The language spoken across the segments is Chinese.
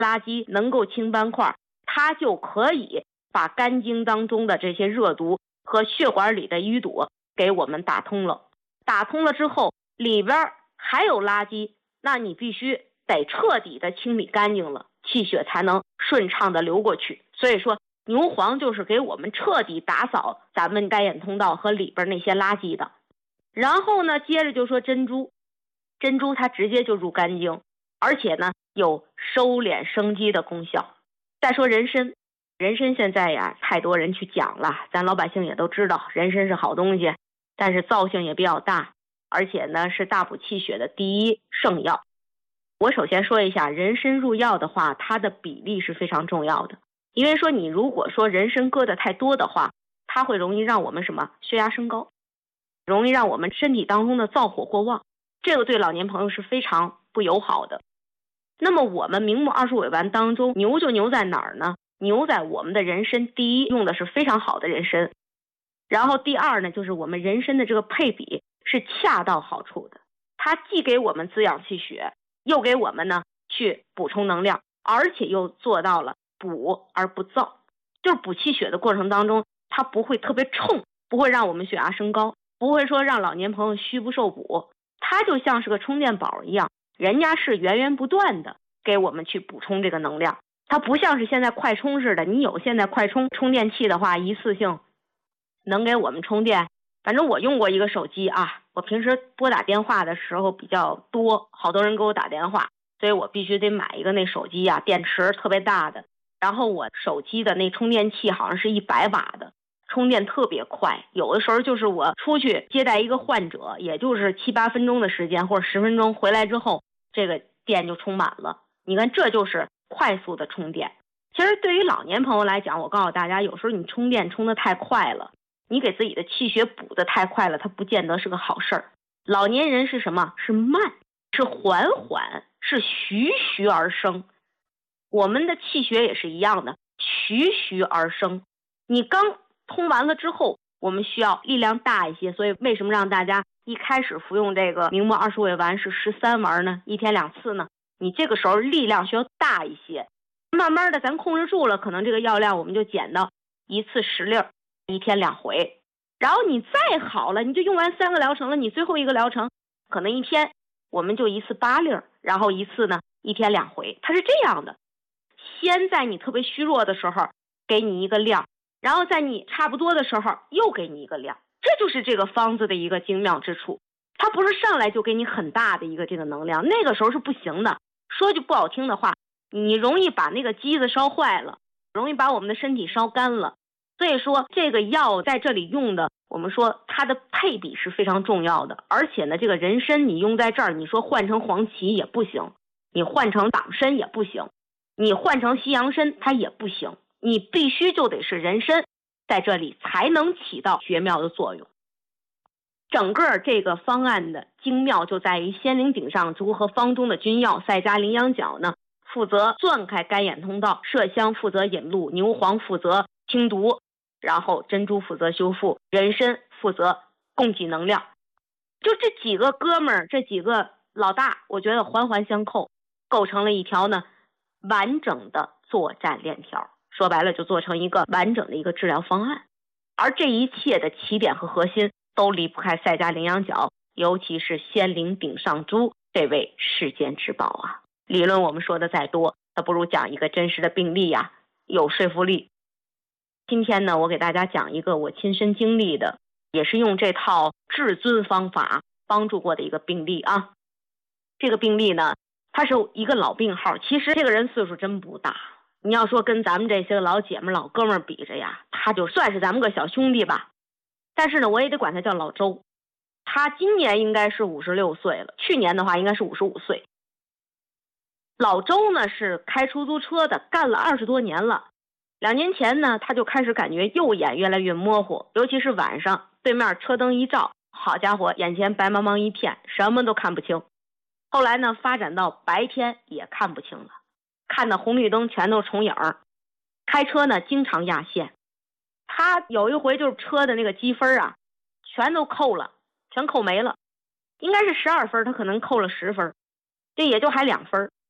垃圾能够清斑块，它就可以把肝经当中的这些热毒和血管里的淤堵给我们打通了。打通了之后，里边还有垃圾，那你必须得彻底的清理干净了，气血才能顺畅的流过去。所以说牛黄就是给我们彻底打扫咱们肝眼通道和里边那些垃圾的。然后呢，接着就说珍珠，珍珠它直接就入肝经，而且呢有收敛生肌的功效。再说人参，人参现在呀太多人去讲了，咱老百姓也都知道人参是好东西，但是造性也比较大，而且呢是大补气血的第一圣药。我首先说一下，人参入药的话，它的比例是非常重要的。因为说你如果说人参搁的太多的话，它会容易让我们什么血压升高，容易让我们身体当中的燥火过旺，这个对老年朋友是非常不友好的。那么我们明目二十五味丸当中牛就牛在哪儿呢？牛在我们的人参，第一用的是非常好的人参，然后第二呢就是我们人参的这个配比是恰到好处的，它既给我们滋养气血，又给我们呢去补充能量，而且又做到了补而不燥，就是补气血的过程当中它不会特别冲，不会让我们血压升高，不会说让老年朋友虚不受补，它就像是个充电宝一样，人家是源源不断的给我们去补充这个能量。它不像是现在快充似的，你有现在快充充电器的话，一次性能给我们充电。反正我用过一个手机啊，我平时拨打电话的时候比较多，好多人给我打电话，所以我必须得买一个那手机啊，电池特别大的，然后我手机的那充电器好像是100瓦的，充电特别快，有的时候就是我出去接待一个患者，也就是7、8分钟的时间或者10分钟，回来之后这个电就充满了。你看这就是快速的充电。其实对于老年朋友来讲，我告诉大家，有时候你充电充得太快了，你给自己的气血补得太快了，它不见得是个好事儿。老年人是什么？是慢，是缓缓，是徐徐而生。我们的气血也是一样的，徐徐而生。你刚通完了之后，我们需要力量大一些，所以为什么让大家一开始服用这个明目二十五味丸是13丸呢？1天2次呢？你这个时候力量需要大一些，慢慢的咱控制住了，可能这个药量我们就减到1次10粒，1天2回。然后你再好了，你就用完3个疗程了，你最后一个疗程可能1天我们就1次8粒，然后1次呢1天2回。它是这样的，先在你特别虚弱的时候给你一个量，然后在你差不多的时候又给你一个量，这就是这个方子的一个精妙之处。它不是上来就给你很大的一个这个能量，那个时候是不行的。说句不好听的话，你容易把那个机子烧坏了，容易把我们的身体烧干了。所以说这个药在这里用的，我们说它的配比是非常重要的。而且呢，这个人参你用在这儿，你说换成黄芪也不行，你换成党参也不行，你换成西洋参它也不行，你必须就得是人参，在这里才能起到绝妙的作用。整个这个方案的精妙就在于仙灵顶上珠和方中的君药赛迦羚羊角呢，负责钻开肝眼通道，麝香负责引路，牛黄负责清毒，然后珍珠负责修复，人参负责供给能量。就这几个哥们儿，这几个老大，我觉得环环相扣，构成了一条呢完整的作战链条。说白了，就做成一个完整的一个治疗方案。而这一切的起点和核心都离不开赛迦羚羊角，尤其是仙灵顶上珠这位世间之宝啊！理论我们说的再多，它不如讲一个真实的病例呀，有说服力。今天呢，我给大家讲一个我亲身经历的，也是用这套至尊方法帮助过的一个病例啊。这个病例呢，他是一个老病号，其实这个人岁数真不大。你要说跟咱们这些个老姐们老哥们比着呀，他就算是咱们个小兄弟吧。但是呢，我也得管他叫老周。他今年应该是56岁了，去年的话应该是55岁。老周呢是开出租车的，干了20多年了。2年前呢，他就开始感觉右眼越来越模糊，尤其是晚上，对面车灯一照，好家伙，眼前白茫茫一片，什么都看不清。后来呢，发展到白天也看不清了，看到红绿灯全都重影，开车呢经常压线。他有一回就是车的那个积分啊，全都扣了，全扣没了。应该是12分，他可能扣了10分，这也就还2分。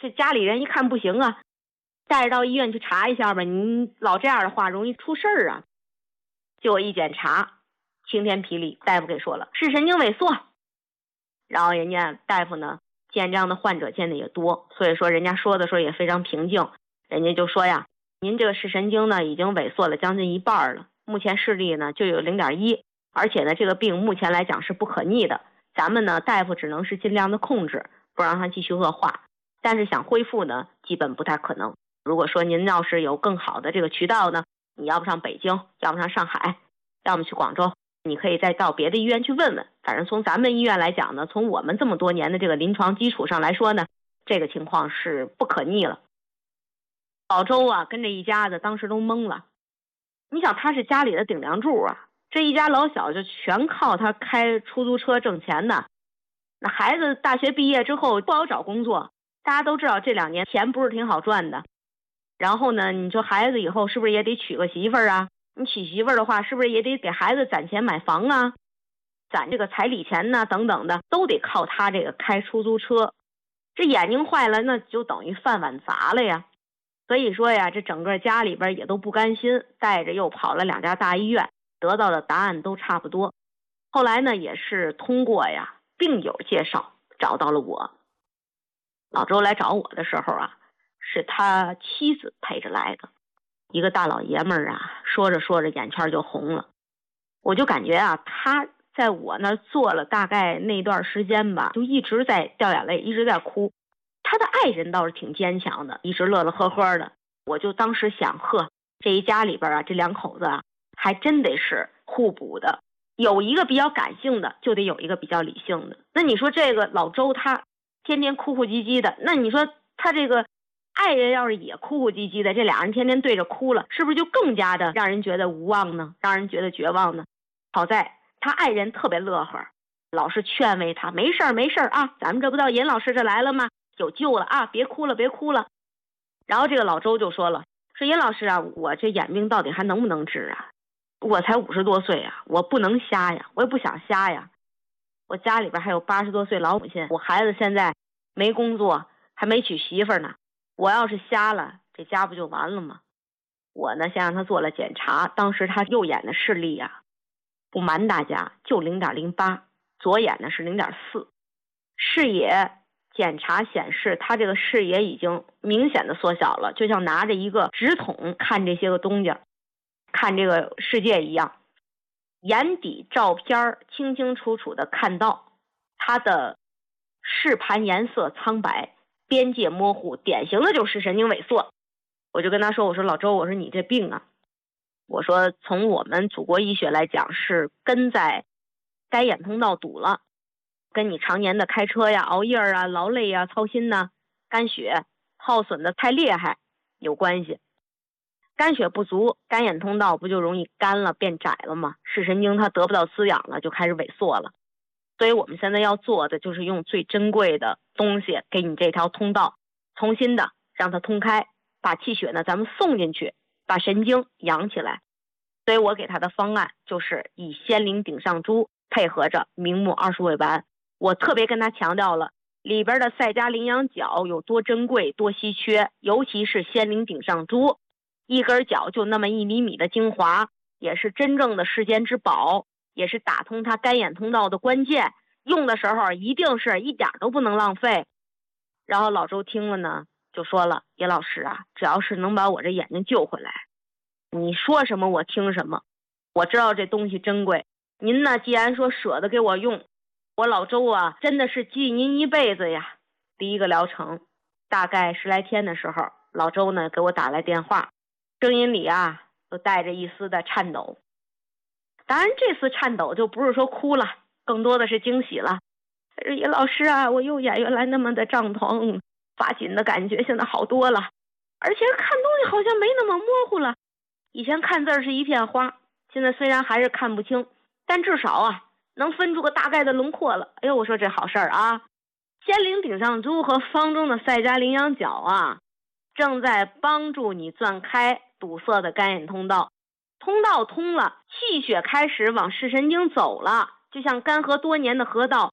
这家里人一看不行啊，带着到医院去查一下吧，你老这样的话容易出事儿啊。结果一检查，晴天霹雳，大夫给说了视神经萎缩。然后人家大夫呢见这样的患者见的也多，所以说人家说的时候也非常平静，人家就说呀，您这个视神经呢已经萎缩了将近一半了，目前视力呢就有 0.1， 而且呢这个病目前来讲是不可逆的，咱们呢大夫只能是尽量的控制，不让它继续恶化，但是想恢复呢基本不太可能。如果说您要是有更好的这个渠道呢，你要不上北京，要不上上海，要么去广州，你可以再到别的医院去问问。反正从咱们医院来讲呢，从我们这么多年的这个临床基础上来说呢，这个情况是不可逆了。老周啊跟这一家子当时都懵了，你想他是家里的顶梁柱啊，这一家老小就全靠他开出租车挣钱呢。那孩子大学毕业之后不好找工作，大家都知道这2年钱不是挺好赚的。然后呢，你说孩子以后是不是也得娶个媳妇儿啊？你娶媳妇儿的话，是不是也得给孩子攒钱买房啊？攒这个彩礼钱呢，等等的，都得靠他这个开出租车。这眼睛坏了，那就等于饭碗砸了呀。所以说呀，这整个家里边也都不甘心，带着又跑了2家大医院，得到的答案都差不多。后来呢，也是通过呀病友介绍找到了我。老周来找我的时候啊，是他妻子陪着来的，一个大老爷们儿啊，说着说着眼圈就红了。我就感觉啊，他在我那坐了大概那段时间吧，就一直在掉眼泪，一直在哭。他的爱人倒是挺坚强的，一直乐乐呵呵的。我就当时想，呵，这一家里边啊，这2口子啊，还真得是互补的，有一个比较感性的，就得有一个比较理性的。那你说这个老周他天天哭哭唧唧的，那你说他这个爱人要是也哭哭唧唧的，这俩人天天对着哭了，是不是就更加的让人觉得无望呢？让人觉得绝望呢？好在他爱人特别乐呵，老是劝慰他，没事儿没事儿啊，咱们这不到尹老师这来了吗？有救了啊，别哭了别哭了。然后这个老周就说了，说尹老师啊，我这眼病到底还能不能治啊？我才50多岁啊，我不能瞎呀，我也不想瞎呀。我家里边还有80多岁老母亲，我孩子现在没工作，还没娶媳妇呢。我要是瞎了，这家不就完了吗？我呢先让他做了检查，当时他右眼的视力啊，不瞒大家就 0.08， 左眼呢是 0.4， 视野检查显示他这个视野已经明显的缩小了，就像拿着一个直筒看这些个东西，看这个世界一样。眼底照片清清楚楚的看到他的视盘颜色苍白，边界模糊，典型的就是神经萎缩。我就跟他说，我说老周，我说你这病啊，我说从我们祖国医学来讲是根在该眼通道堵了，跟你常年的开车呀、熬夜啊、劳累呀、操心呐、肝血耗损的太厉害有关系。肝血不足，肝眼通道不就容易干了变窄了吗？视神经它得不到滋养了，就开始萎缩了。所以我们现在要做的就是用最珍贵的东西给你这条通道重新的让它通开，把气血呢咱们送进去，把神经养起来。所以我给他的方案就是以仙灵顶上珠配合着明目20味丸。我特别跟他强调了里边的赛迦羚羊角有多珍贵多稀缺，尤其是仙灵顶上珠，一根角就那么1厘米的精华，也是真正的世间之宝，也是打通他肝眼通道的关键，用的时候一定是一点都不能浪费。然后老周听了呢就说了，叶老师啊，只要是能把我这眼睛救回来，你说什么我听什么，我知道这东西珍贵，您呢既然说舍得给我用，我老周啊真的是记您一辈子呀。第一个疗程大概10来天的时候，老周呢给我打来电话，声音里啊都带着一丝的颤抖。当然这次颤抖就不是说哭了，更多的是惊喜了。叶老师啊，我右眼原来那么的胀疼，发紧的感觉现在好多了，而且看东西好像没那么模糊了。以前看字是一片花，现在虽然还是看不清，但至少啊能分出个大概的轮廓了。哎呦，我说这好事儿啊！仙灵顶上珠和方中的赛迦羚羊角啊，正在帮助你钻开堵塞的肝眼通道，通道通了，气血开始往视神经走了，就像干涸多年的河道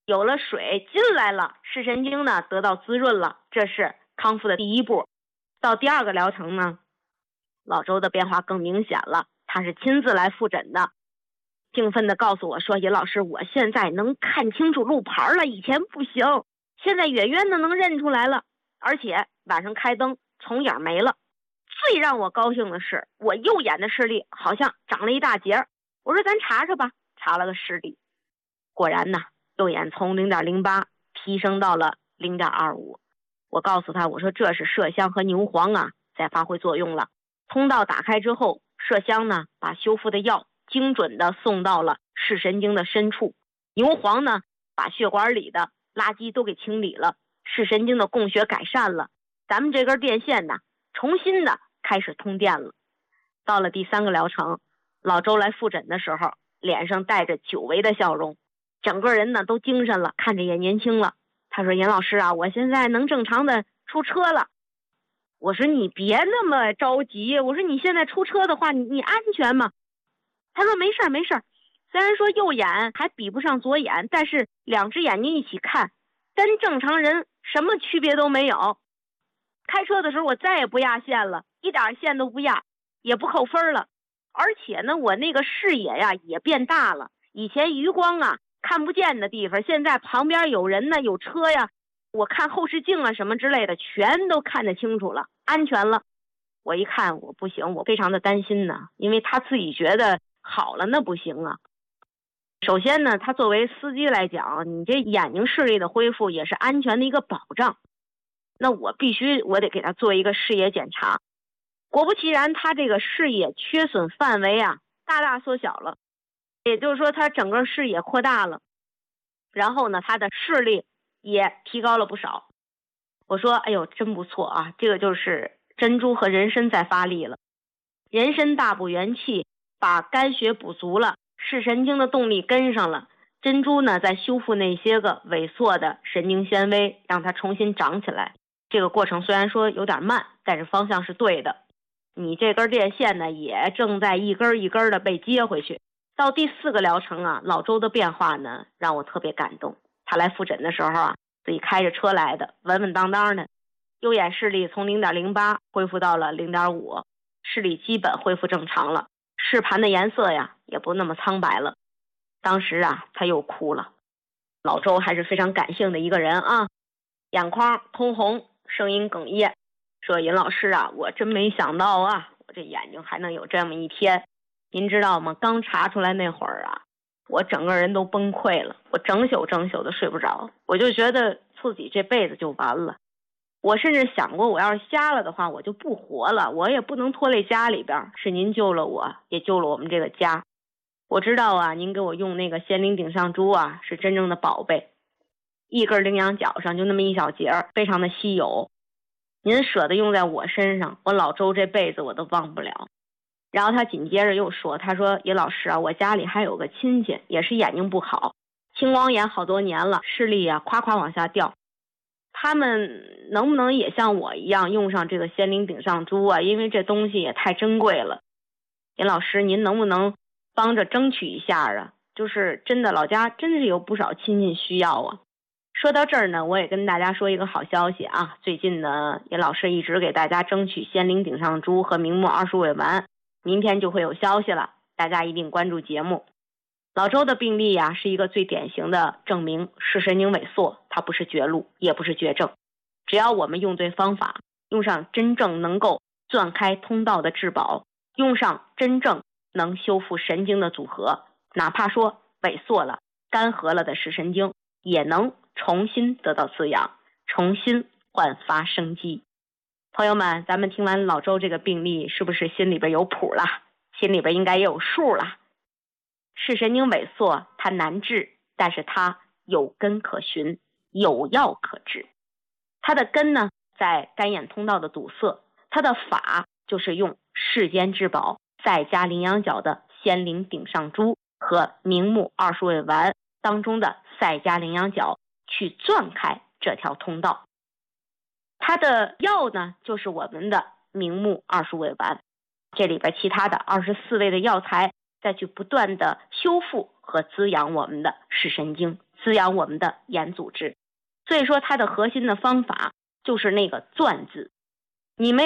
有了水进来了，视神经呢得到滋润了，这是康复的第一步。到第二个疗程呢，老周的变化更明显了，他是亲自来复诊的，兴奋地告诉我说，尹老师，我现在能看清楚路牌了，以前不行，现在远远的能认出来了，而且晚上开灯重影没了。最让我高兴的是，我右眼的视力好像长了一大截。我说咱查查吧，查了个视力，果然呢，右眼从 0.08 提升到了 0.25。 我告诉他，我说这是麝香和牛黄啊在发挥作用了。通道打开之后，麝香呢把修复的药精准的送到了视神经的深处，牛黄呢把血管里的垃圾都给清理了，视神经的供血改善了，咱们这根电线呢重新的开始通电了。到了第三个疗程，老周来复诊的时候，脸上带着久违的笑容，整个人呢都精神了，看着也年轻了。他说，严老师啊，我现在能正常的出车了。我说你别那么着急，我说你现在出车的话，你安全吗？他说没事没事，虽然说右眼还比不上左眼，但是两只眼睛一起看，跟正常人什么区别都没有。开车的时候我再也不压线了，一点线都不压，也不扣分了。而且呢，我那个视野呀也变大了，以前余光啊看不见的地方，现在旁边有人呢，有车呀，我看后视镜啊什么之类的，全都看得清楚了，安全了。我一看我不行，我非常的担心呢，因为他自己觉得好了那不行啊。首先呢，他作为司机来讲，你这眼睛视力的恢复也是安全的一个保障。那我得给他做一个视野检查。果不其然，他这个视野缺损范围啊大大缩小了，也就是说他整个视野扩大了，然后呢他的视力也提高了不少。我说哎呦真不错啊，这个就是珍珠和人参在发力了。人参大补元气，把肝血补足了，视神经的动力跟上了，珍珠呢在修复那些个萎缩的神经纤维，让它重新长起来。这个过程虽然说有点慢，但是方向是对的。你这根电线呢也正在一根一根的被接回去。到第四个疗程啊，老周的变化呢让我特别感动。他来复诊的时候啊，自己开着车来的，稳稳当当的，右眼视力从 0.08 恢复到了 0.5， 视力基本恢复正常了，视盘的颜色呀也不那么苍白了。当时啊他又哭了。老周还是非常感性的一个人啊，眼眶通红，声音哽咽，说尹老师啊，我真没想到啊，我这眼睛还能有这么一天。您知道吗，刚查出来那会儿啊，我整个人都崩溃了，我整宿的睡不着，我就觉得自己这辈子就完了。我甚至想过，我要是瞎了的话，我就不活了，我也不能拖累家里边，是您救了我，也救了我们这个家。我知道啊，您给我用那个仙灵顶上珠啊，是真正的宝贝，一根羚羊角上就那么一小节，非常的稀有。您舍得用在我身上，我老周这辈子我都忘不了。然后他紧接着又说，他说尹老师啊，我家里还有个亲戚也是眼睛不好，青光眼好多年了，视力啊夸夸往下掉，他们能不能也像我一样用上这个仙灵顶上珠啊？因为这东西也太珍贵了。尹老师您能不能帮着争取一下啊？就是真的老家真是有不少亲戚需要啊。说到这儿呢，我也跟大家说一个好消息啊，最近呢尹老师一直给大家争取仙灵顶上珠和明目二鼠尾丸，明天就会有消息了，大家一定关注节目。老周的病例啊，是一个最典型的证明，视神经萎缩它不是绝路，也不是绝症，只要我们用对方法，用上真正能够钻开通道的至宝，用上真正能修复神经的组合，哪怕说萎缩了干涸了的视神经也能重新得到滋养，重新焕发生机。朋友们，咱们听完老周这个病例，是不是心里边有谱了？心里边应该也有数了。视神经萎缩它难治，但是它有根可循，有药可治。它的根呢在肝眼通道的堵塞，它的法就是用世间至宝再加羚羊角的仙灵顶上珠和明目二鼠尾丸当中的赛加羚羊角去钻开这条通道。它的药呢就是我们的明目二鼠尾丸，这里边其他的24味的药材再去不断的修复和滋养我们的视神经， 滋养我们的眼组织。所以说它的核心的方法就是那个钻字，你没有